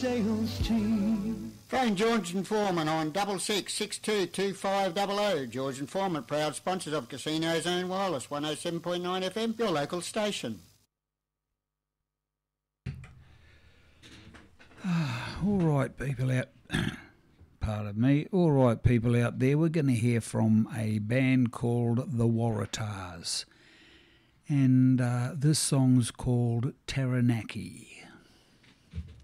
Dale Street. Phone George and Foreman on 66622500. George and Foreman, proud sponsors of Casino Zone Wireless, 107.9 FM, your local station. All right, people out. Pardon me. All right, people out there. We're going to hear from a band called the Waratahs, and this song's called Taranaki.